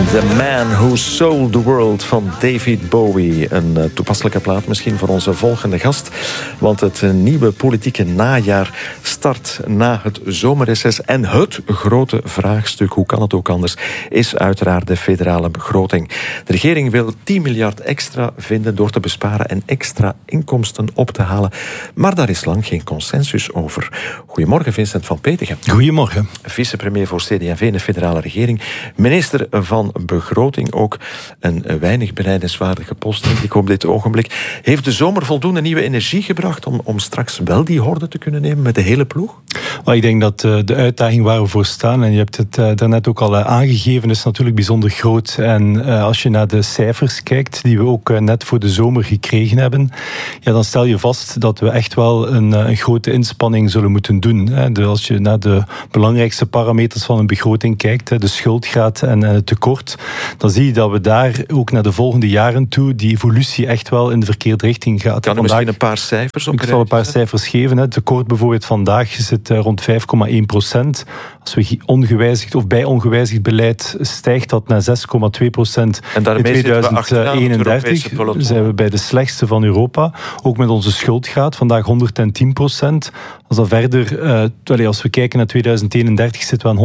The Man Who Sold the World van David Bowie. Een toepasselijke plaat misschien voor onze volgende gast. Want het nieuwe politieke najaar start na het zomerreces. En het grote vraagstuk, hoe kan het ook anders, is uiteraard de federale begroting. De regering wil 10 miljard extra vinden door te besparen en extra inkomsten op te halen. Maar daar is lang geen consensus over. Goedemorgen, Vincent van Petegem. Goedemorgen. Vicepremier voor CD&V in de federale regering. Minister van Begroting, ook een weinig benijdenswaardige post denk ik op dit ogenblik. Heeft de zomer voldoende nieuwe energie gebracht om straks wel die horde te kunnen nemen met de hele ploeg? Well, ik denk dat de uitdaging waar we voor staan, en je hebt het daarnet ook al aangegeven, is natuurlijk bijzonder groot. En als je naar de cijfers kijkt, die we ook net voor de zomer gekregen hebben, ja, dan stel je vast dat we echt wel een grote inspanning zullen moeten doen. Als je naar de belangrijkste parameters van een begroting kijkt, de schuldgraad en het tekort, dan zie je dat we daar ook naar de volgende jaren toe die evolutie echt wel in de verkeerde richting gaat. Kan u misschien een paar cijfers op? Ik zal een paar cijfers geven. Het tekort bijvoorbeeld vandaag zit rond 5,1%. Als we ongewijzigd of bij ongewijzigd beleid stijgt dat naar 6,2%. En daarmee in 2031 zijn we bij de slechtste van Europa. Ook met onze schuldgraad, vandaag 110%. Als dat verder, als we kijken naar 2031 zitten we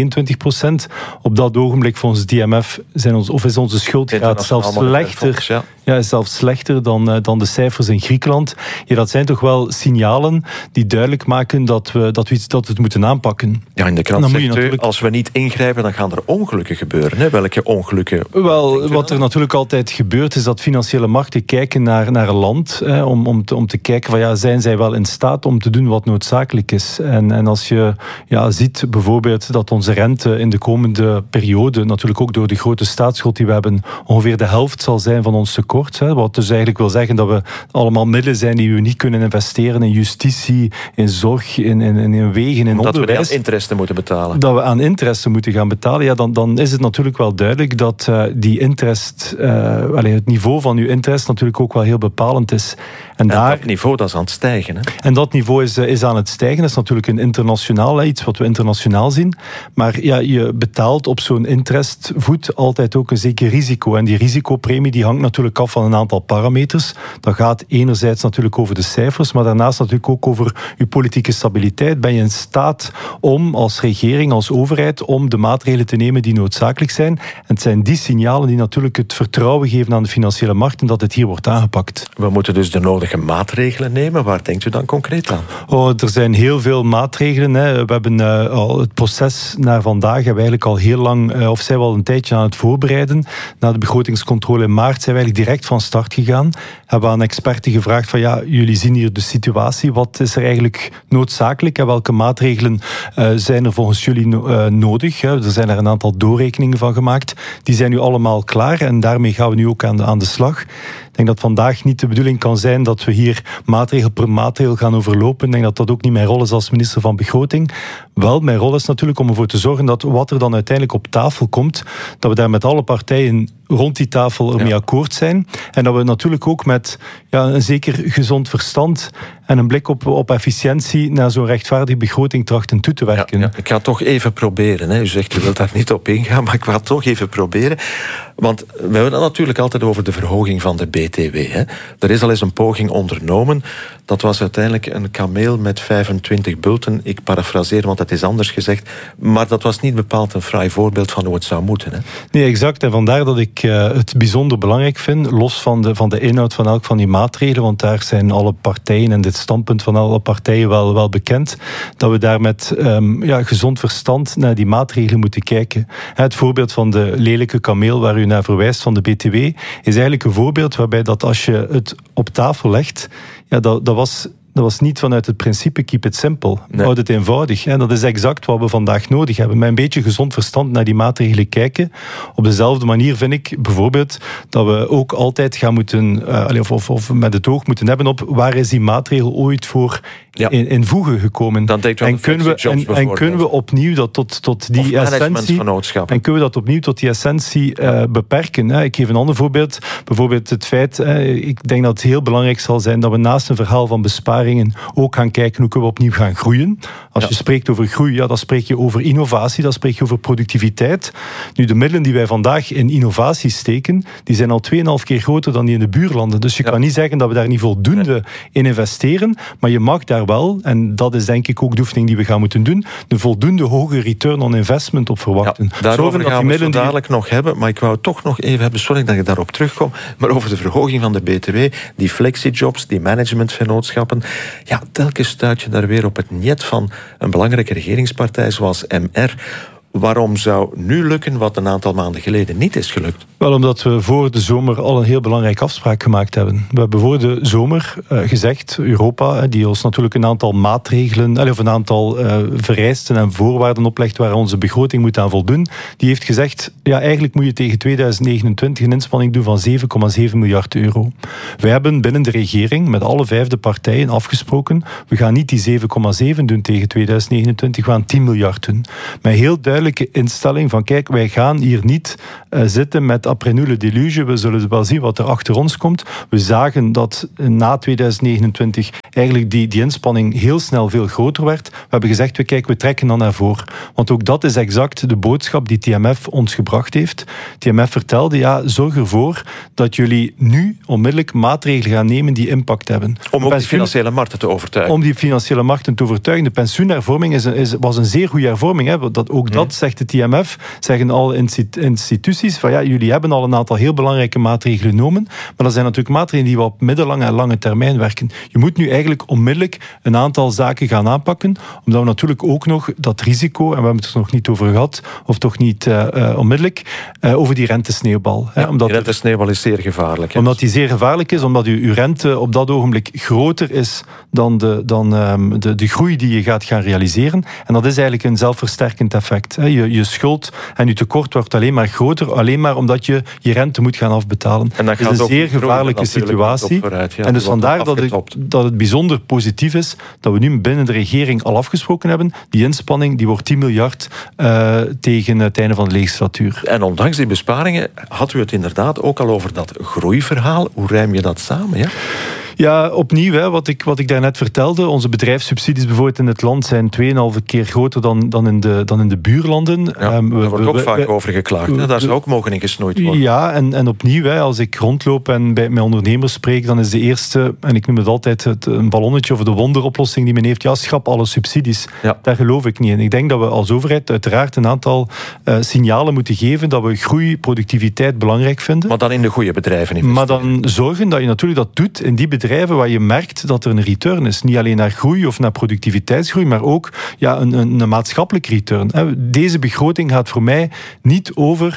aan 122%. Op dat ogenblik volgens het IMF is onze schuldgraad zelfs slechter. Ja, is zelfs slechter dan de cijfers in Griekenland. Ja, dat zijn toch wel signalen die duidelijk maken dat we het moeten aanpakken. Ja, in de krant zegt u, als we niet ingrijpen, dan gaan er ongelukken gebeuren. Hè? Welke ongelukken? Wel, wat er natuurlijk altijd gebeurt, is dat financiële markten kijken naar een land, om te kijken van zijn zij wel in staat om te doen wat noodzakelijk is. En als je ziet bijvoorbeeld dat onze rente in de komende periode, natuurlijk ook door de grote staatsschuld die we hebben, ongeveer de helft zal zijn van ons tekort. Wat dus eigenlijk wil zeggen dat we allemaal middelen zijn die we niet kunnen investeren in justitie, in zorg, in wegen, in onderwijs. Dat we aan interesse moeten betalen. Dat we aan interesse moeten gaan betalen. Ja, dan is het natuurlijk wel duidelijk dat die interest, het niveau van uw interest natuurlijk ook wel heel bepalend is. En dat niveau, dat is aan het stijgen. Hè? En dat niveau is aan het stijgen. Dat is natuurlijk een internationaal iets wat we internationaal zien. Maar ja, je betaalt op zo'n interestvoet altijd ook een zeker risico. En die risicopremie die hangt natuurlijk af van een aantal parameters. Dat gaat enerzijds natuurlijk over de cijfers, maar daarnaast natuurlijk ook over uw politieke stabiliteit. Ben je in staat om als regering, als overheid, om de maatregelen te nemen die noodzakelijk zijn? En het zijn die signalen die natuurlijk het vertrouwen geven aan de financiële markten dat het hier wordt aangepakt. We moeten dus de nodige maatregelen nemen. Waar denkt u dan concreet aan? Er zijn heel veel maatregelen. Hè. We hebben al het proces naar vandaag hebben we eigenlijk al heel lang, of zijn we al een tijdje aan het voorbereiden. Na de begrotingscontrole in maart zijn we eigenlijk direct van start gegaan. Hebben aan experten gevraagd van jullie zien hier de situatie. Wat is er eigenlijk noodzakelijk en welke maatregelen zijn er volgens jullie nodig? Hè. Er zijn er een aantal doorrekeningen van gemaakt. Die zijn nu allemaal klaar en daarmee gaan we nu ook aan de slag. Ik denk dat vandaag niet de bedoeling kan zijn dat we hier maatregel per maatregel gaan overlopen. Ik denk dat dat ook niet mijn rol is als minister van Begroting. Wel, mijn rol is natuurlijk om ervoor te zorgen dat wat er dan uiteindelijk op tafel komt, dat we daar met alle partijen rond die tafel ermee akkoord zijn. En dat we natuurlijk ook met een zeker gezond verstand en een blik op efficiëntie naar zo'n rechtvaardige begroting trachten toe te werken. Ja, ik ga het toch even proberen. Hè. U zegt, u wilt daar niet op ingaan, maar ik ga het toch even proberen. Want we hebben het natuurlijk altijd over de verhoging van de BTW. Hè. Er is al eens een poging ondernomen. Dat was uiteindelijk een kameel met 25 bulten. Ik parafraseer, want het is anders gezegd. Maar dat was niet bepaald een fraai voorbeeld van hoe het zou moeten. Hè. Nee, exact. En vandaar dat ik het bijzonder belangrijk vind, los van de inhoud van elk van die maatregelen, want daar zijn alle partijen en dit standpunt van alle partijen wel bekend, dat we daar met gezond verstand naar die maatregelen moeten kijken. Het voorbeeld van de lelijke kameel waar u naar verwijst van de BTW is eigenlijk een voorbeeld waarbij dat als je het op tafel legt, dat was niet vanuit het principe keep it simple. Nee. Houd het eenvoudig. En dat is exact wat we vandaag nodig hebben. Met een beetje gezond verstand naar die maatregelen kijken. Op dezelfde manier vind ik bijvoorbeeld dat we ook altijd gaan moeten, of met het oog moeten hebben op waar is die maatregel ooit voor in voegen gekomen. Dan denkt u aan kunnen we opnieuw dat tot die essentie en kunnen we dat opnieuw tot die essentie beperken. Ik geef een ander voorbeeld. Bijvoorbeeld het feit, ik denk dat het heel belangrijk zal zijn dat we naast een verhaal van besparing besparingen ook gaan kijken hoe kunnen we opnieuw gaan groeien. Als je spreekt over groei, dan spreek je over innovatie, dan spreek je over productiviteit. Nu, de middelen die wij vandaag in innovatie steken, die zijn al 2,5 keer groter dan die in de buurlanden. Dus je kan niet zeggen dat we daar niet voldoende in investeren, maar je mag daar wel, en dat is denk ik ook de oefening die we gaan moeten doen, een voldoende hoge return on investment op verwachten. Daarover gaan we het dadelijk nog hebben, maar ik wou toch nog even hebben, sorry dat ik daarop terugkom, maar over de verhoging van de BTW, die flexijobs, die managementvennootschappen, telkens stuit je daar weer op het net van een belangrijke regeringspartij zoals MR. Waarom zou nu lukken wat een aantal maanden geleden niet is gelukt? Wel, omdat we voor de zomer al een heel belangrijke afspraak gemaakt hebben. We hebben voor de zomer gezegd, Europa, die ons natuurlijk een aantal maatregelen, of een aantal vereisten en voorwaarden oplegt waar onze begroting moet aan voldoen, die heeft gezegd, eigenlijk moet je tegen 2029 een inspanning doen van 7,7 miljard euro. Wij hebben binnen de regering met alle 5 partijen afgesproken, we gaan niet die 7,7 doen tegen 2029, we gaan 10 miljard doen. Met heel duidelijke instelling van kijk, wij gaan hier niet zitten met après nous le déluge, we zullen wel zien wat er achter ons komt. We zagen dat na 2029 eigenlijk die inspanning heel snel veel groter werd. We hebben gezegd, we trekken dan naar voren. Want ook dat is exact de boodschap die TMF ons gebracht heeft. TMF vertelde, zorg ervoor dat jullie nu onmiddellijk maatregelen gaan nemen die impact hebben. Om ook die financiële markten te overtuigen. Om die financiële markten te overtuigen. De pensioenhervorming was een zeer goede hervorming. Hè. Dat zegt de TMF, zeggen alle instituties, van jullie hebben al een aantal heel belangrijke maatregelen genomen, maar dat zijn natuurlijk maatregelen die we op middellange en lange termijn werken. Je moet nu eigenlijk onmiddellijk een aantal zaken gaan aanpakken, omdat we natuurlijk ook nog dat risico, en we hebben het er nog niet over gehad, of toch niet onmiddellijk, over die rentesneeuwbal. Die rentesneeuwbal is zeer gevaarlijk. Omdat die zeer gevaarlijk is, omdat uw rente op dat ogenblik groter is dan de groei die je gaat gaan realiseren. En dat is eigenlijk een zelfversterkend effect. Je schuld en je tekort wordt alleen maar groter, alleen maar omdat je rente moet gaan afbetalen. En dat is een zeer gevaarlijke situatie. En dus vandaar dat het bijzonder positief is dat we nu binnen de regering al afgesproken hebben, die inspanning die wordt 10 miljard tegen het einde van de legislatuur. En ondanks die besparingen had u het inderdaad ook al over dat groeiverhaal. Hoe rijm je dat samen? Ja? Ja, opnieuw, wat ik daarnet vertelde. Onze bedrijfssubsidies bijvoorbeeld in het land zijn 2,5 keer groter dan in de buurlanden. Daar wordt ook vaak over geklaagd. Daar zou ook mogen in gesnoeid worden. Ja, en opnieuw, als ik rondloop en met ondernemers spreek, dan is de eerste, en ik noem het altijd een ballonnetje of de wonderoplossing die men heeft, schap alle subsidies. Ja. Daar geloof ik niet in. Ik denk dat we als overheid uiteraard een aantal signalen moeten geven dat we groei, productiviteit belangrijk vinden. Maar dan in de goede bedrijven investeren. Maar dan zorgen dat je natuurlijk dat doet in die bedrijven waar je merkt dat er een return is. Niet alleen naar groei of naar productiviteitsgroei, maar ook een maatschappelijk return. Deze begroting gaat voor mij niet over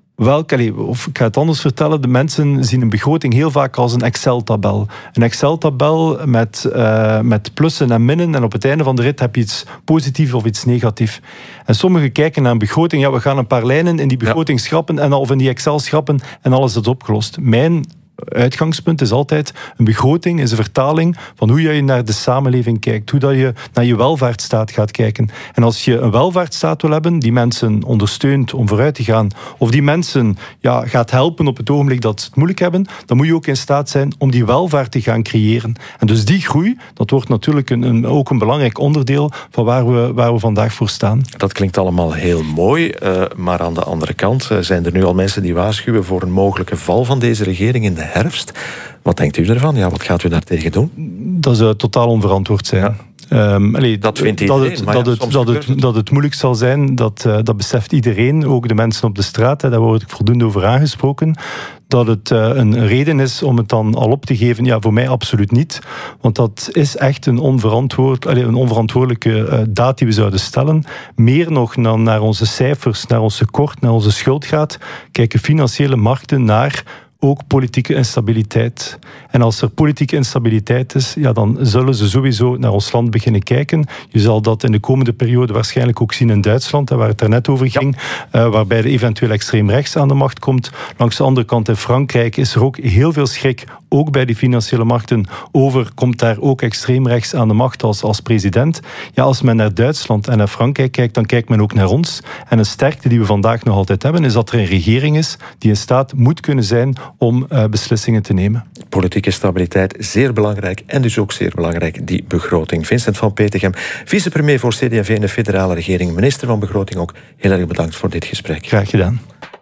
of ik ga het anders vertellen, de mensen zien een begroting heel vaak als een Excel-tabel. Een Excel-tabel met plussen en minnen en op het einde van de rit heb je iets positiefs of iets negatiefs. En sommigen kijken naar een begroting, we gaan een paar lijnen in die begroting schrappen of in die Excel schrappen en alles is opgelost. Mijn uitgangspunt is altijd, een begroting is een vertaling van hoe je naar de samenleving kijkt, hoe dat je naar je welvaartsstaat gaat kijken. En als je een welvaartsstaat wil hebben, die mensen ondersteunt om vooruit te gaan, of die mensen gaat helpen op het ogenblik dat ze het moeilijk hebben, dan moet je ook in staat zijn om die welvaart te gaan creëren. En dus die groei, dat wordt natuurlijk ook een belangrijk onderdeel van waar we vandaag voor staan. Dat klinkt allemaal heel mooi, maar aan de andere kant zijn er nu al mensen die waarschuwen voor een mogelijke val van deze regering in de herfst. Wat denkt u ervan? Wat gaat u daartegen doen? Dat zou totaal onverantwoord zijn. Ja. Dat vindt iedereen. Dat het moeilijk zal zijn, dat beseft iedereen, ook de mensen op de straat. Daar word ik voldoende over aangesproken. Dat het een reden is om het dan al op te geven, voor mij absoluut niet. Want dat is echt een onverantwoordelijke daad die we zouden stellen. Meer nog dan naar onze cijfers, naar ons tekort, naar onze schuld gaat, kijken financiële markten naar ook politieke instabiliteit. En als er politieke instabiliteit is, dan zullen ze sowieso naar ons land beginnen kijken. Je zal dat in de komende periode waarschijnlijk ook zien in Duitsland, waar het daarnet over ging, waarbij de eventueel extreem rechts aan de macht komt. Langs de andere kant in Frankrijk is er ook heel veel schrik ook bij die financiële markten, komt daar ook extreem rechts aan de macht als president. Ja, als men naar Duitsland en naar Frankrijk kijkt, dan kijkt men ook naar ons. En een sterkte die we vandaag nog altijd hebben, is dat er een regering is die in staat moet kunnen zijn om beslissingen te nemen. Politieke stabiliteit, zeer belangrijk. En dus ook zeer belangrijk, die begroting. Vincent van Petegem, vicepremier voor CD&V in de federale regering, minister van Begroting ook. Heel erg bedankt voor dit gesprek. Graag gedaan.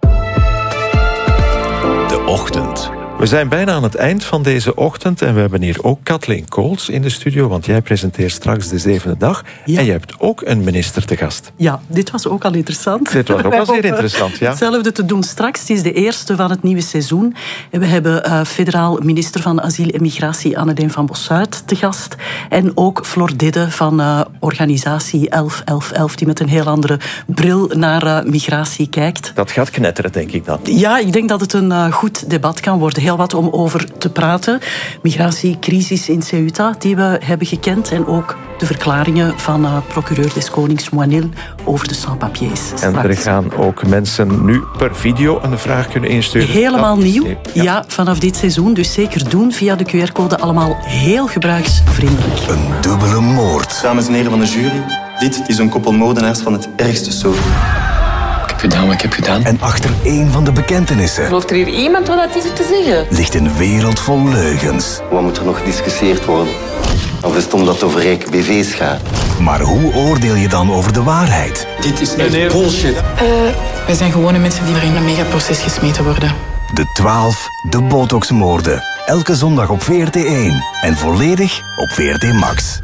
De Ochtend. We zijn bijna aan het eind van deze ochtend en we hebben hier ook Kathleen Kools in de studio, want jij presenteert straks de 7e dag. Ja. En je hebt ook een minister te gast. Ja, dit was ook al interessant. Dit was ook wel zeer interessant, ja. Hetzelfde te doen straks. Het is de eerste van het nieuwe seizoen. En we hebben federaal minister van Asiel en Migratie Anne-Deen van Bossuit te gast. En ook Floor Didde van organisatie 1111, die met een heel andere bril naar migratie kijkt. Dat gaat knetteren, denk ik dan. Ja, ik denk dat het een goed debat kan worden. Heel wat om over te praten. Migratiecrisis in Ceuta, die we hebben gekend. En ook de verklaringen van procureur des Konings Moinil over de sans-papiers. En er gaan ook mensen nu per video een vraag kunnen insturen. Helemaal nieuw. Ja, vanaf dit seizoen. Dus zeker doen via de QR-code. Allemaal heel gebruiksvriendelijk. Een dubbele moord. Dames en heren van de jury, dit is een koppel moordenaars van het ergste soort. Wat ik heb gedaan. En achter één van de bekentenissen Gelooft er hier iemand wat dat is te zeggen? ligt een wereld vol leugens. Wat moet er nog gediscussieerd worden? Of is het omdat het over rijke BV's gaat? Maar hoe oordeel je dan over de waarheid? Dit is echt bullshit. Wij zijn gewone mensen die er in een megaproces gesmeten worden. De 12, de botoxmoorden. Elke zondag op VRT1 en volledig op VRT Max.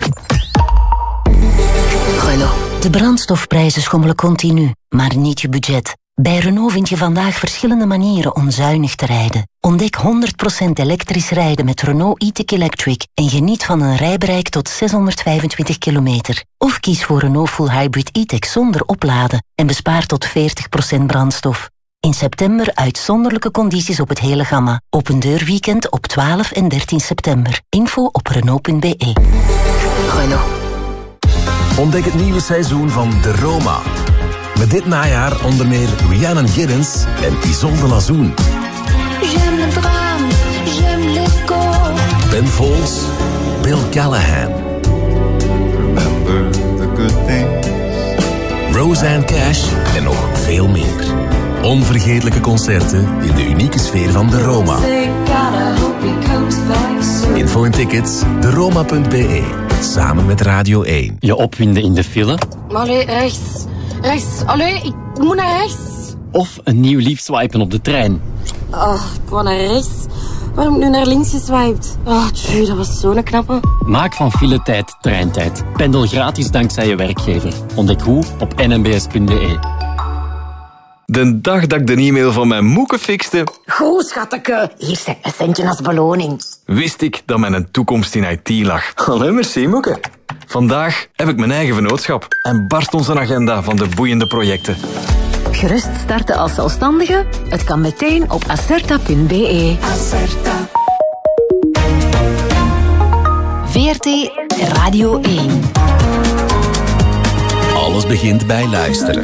Renault. De brandstofprijzen schommelen continu, maar niet je budget. Bij Renault vind je vandaag verschillende manieren om zuinig te rijden. Ontdek 100% elektrisch rijden met Renault e-tech Electric en geniet van een rijbereik tot 625 kilometer. Of kies voor Renault Full Hybrid e-tech zonder opladen en bespaar tot 40% brandstof. In september uitzonderlijke condities op het hele gamma. Opendeurweekend op 12 en 13 september. Info op Renault.be. Renault. Ontdek het nieuwe seizoen van De Roma. Met dit najaar onder meer Rhiannon Giddens en Isolde Lazoen. J'aime le drame, j'aime l'écho. Ben Folds, Bill Callahan. Remember the good things. Roseanne Cash en nog veel meer. Onvergetelijke concerten in de unieke sfeer van De Roma. Info en tickets, deroma.be. Samen met Radio 1. Je opwinden in de file. Allee, rechts. Rechts. Allee, ik moet naar rechts. Of een nieuw lief swipen op de trein. Oh, ik wou naar rechts. Waarom heb ik nu naar links geswiped? Oh, tjie, dat was zo'n knappe. Maak van filetijd treintijd. Pendel gratis dankzij je werkgever. Ontdek hoe op nmbs.be. De dag dat ik de e-mail van mijn moeke fixte... Goed, schatteke. Hier zit een centje als beloning. Wist ik dat mijn toekomst in IT lag. Allee, merci, moeke. Vandaag heb ik mijn eigen vennootschap en barst onze agenda van de boeiende projecten. Gerust starten als zelfstandige? Het kan meteen op acerta.be. Acerta. VRT Radio 1. Alles begint bij luisteren.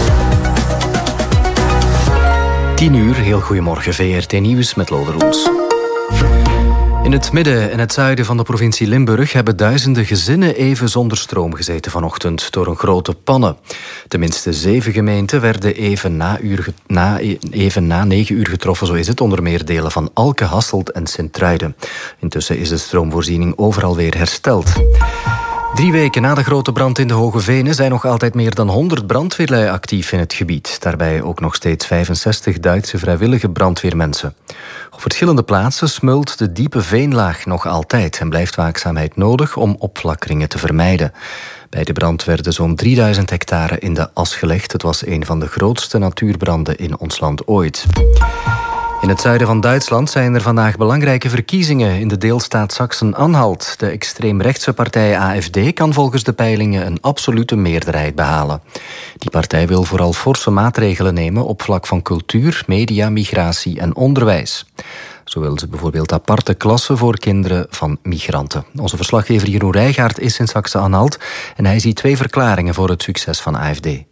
10 uur, heel goedemorgen, VRT Nieuws met Lode Roels. In het midden en het zuiden van de provincie Limburg hebben duizenden gezinnen even zonder stroom gezeten vanochtend door een grote pannen. Tenminste 7 gemeenten werden even na 9 uur getroffen, zo is het, onder meer delen van Alke, Hasselt en Sint-Truiden. Intussen is de stroomvoorziening overal weer hersteld. 3 weken na de grote brand in de Hoge Venen zijn nog altijd meer dan 100 brandweerlui actief in het gebied. Daarbij ook nog steeds 65 Duitse vrijwillige brandweermensen. Op verschillende plaatsen smult de diepe veenlaag nog altijd en blijft waakzaamheid nodig om opflakkeringen te vermijden. Bij de brand werden zo'n 3000 hectare in de as gelegd. Het was een van de grootste natuurbranden in ons land ooit. In het zuiden van Duitsland zijn er vandaag belangrijke verkiezingen in de deelstaat Sachsen-Anhalt. De extreemrechtse partij AfD kan volgens de peilingen een absolute meerderheid behalen. Die partij wil vooral forse maatregelen nemen op vlak van cultuur, media, migratie en onderwijs. Zo wil ze bijvoorbeeld aparte klassen voor kinderen van migranten. Onze verslaggever Jeroen Rijgaard is in Sachsen-Anhalt en hij ziet 2 verklaringen voor het succes van AfD.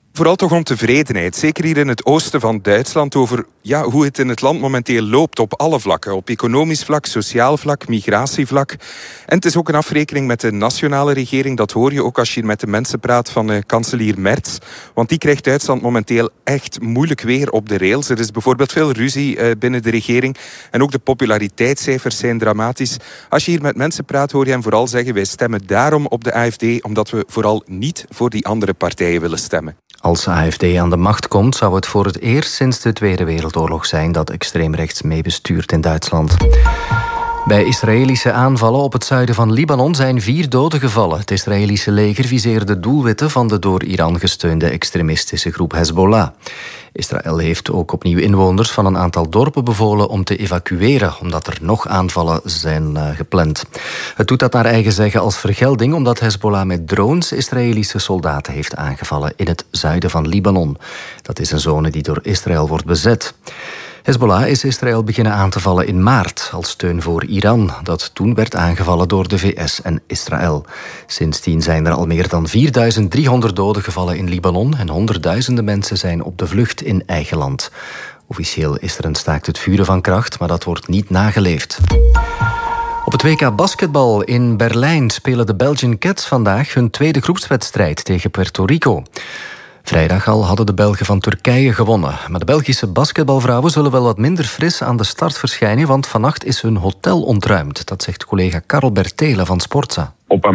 Vooral toch om tevredenheid. Zeker hier in het oosten van Duitsland over hoe het in het land momenteel loopt op alle vlakken. Op economisch vlak, sociaal vlak, migratievlak. En het is ook een afrekening met de nationale regering. Dat hoor je ook als je hier met de mensen praat van kanselier Merz. Want die krijgt Duitsland momenteel echt moeilijk weer op de rails. Er is bijvoorbeeld veel ruzie binnen de regering. En ook de populariteitscijfers zijn dramatisch. Als je hier met mensen praat, hoor je hen vooral zeggen: wij stemmen daarom op de AfD, omdat we vooral niet voor die andere partijen willen stemmen. Als de AfD aan de macht komt, zou het voor het eerst sinds de Tweede Wereldoorlog zijn dat extreemrechts meebestuurt in Duitsland. Bij Israëlische aanvallen op het zuiden van Libanon zijn 4 doden gevallen. Het Israëlische leger viseerde doelwitten van de door Iran gesteunde extremistische groep Hezbollah. Israël heeft ook opnieuw inwoners van een aantal dorpen bevolen om te evacueren, omdat er nog aanvallen zijn gepland. Het doet dat naar eigen zeggen als vergelding, omdat Hezbollah met drones Israëlische soldaten heeft aangevallen in het zuiden van Libanon. Dat is een zone die door Israël wordt bezet. Hezbollah is Israël beginnen aan te vallen in maart als steun voor Iran, dat toen werd aangevallen door de VS en Israël. Sindsdien zijn er al meer dan 4.300 doden gevallen in Libanon en honderdduizenden mensen zijn op de vlucht in eigen land. Officieel is er een staakt het vuren van kracht, maar dat wordt niet nageleefd. Op het WK basketbal in Berlijn spelen de Belgian Cats vandaag hun tweede groepswedstrijd tegen Puerto Rico. Vrijdag al hadden de Belgen van Turkije gewonnen. Maar de Belgische basketbalvrouwen zullen wel wat minder fris aan de start verschijnen, want vannacht is hun hotel ontruimd. Dat zegt collega Karel Bertelen van Sportza. Op